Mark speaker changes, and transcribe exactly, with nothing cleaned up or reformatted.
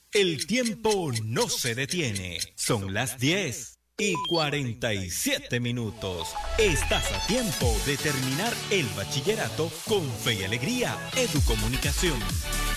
Speaker 1: El tiempo no se detiene. Son las diez y cuarenta y siete minutos. Estás a tiempo de terminar el bachillerato con fe y alegría. Educomunicación.